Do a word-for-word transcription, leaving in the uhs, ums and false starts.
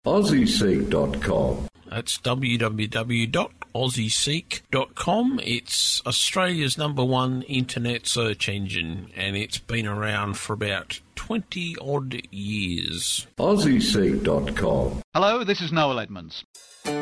aussie seek dot com. That's w w w dot aussie seek dot com. It's Australia's number one internet search engine, and it's been around for about twenty odd years. aussie seek dot com. Hello, this is Noel Edmonds.